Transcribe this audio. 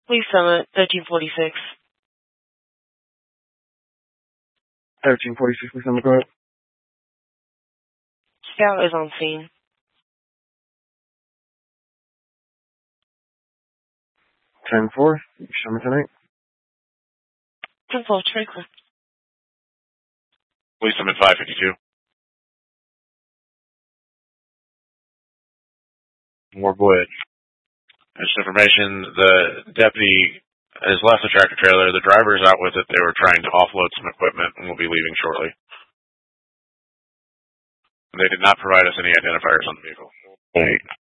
Police Summit, 1346. 1346, Police Summit, go ahead. Scout is on scene. 10-4, show me tonight. 10-12, Traker. Police Summit 552. More Voyage. Just information, the deputy has left the tractor trailer. The driver is out with it. They were trying to offload some equipment and will be leaving shortly. They did not provide us any identifiers on the vehicle.